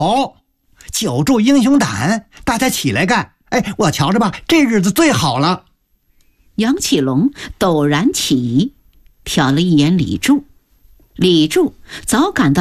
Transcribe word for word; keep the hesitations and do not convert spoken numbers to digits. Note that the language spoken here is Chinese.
哦，久助英雄胆，大家起来干！哎，我瞧着吧，这日子最好了。 杨启龙陡然起疑，瞟了一眼李柱。李柱早赶到